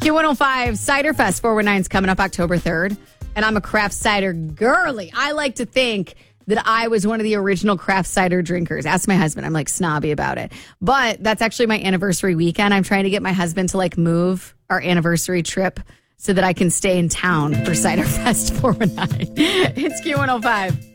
Q105 Cider Fest 419 is coming up October 3rd. And I'm a craft cider girly. I like to think that I was one of the original craft cider drinkers. Ask my husband. I'm like snobby about it. But that's actually my anniversary weekend. I'm trying to get my husband to like move our anniversary trip so that I can stay in town for Cider Fest 419. It's Q105.